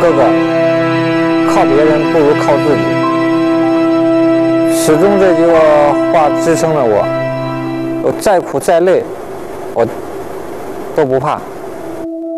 说过，靠别人不如靠自己。始终这句话支撑了我，我再苦再累，我都不怕。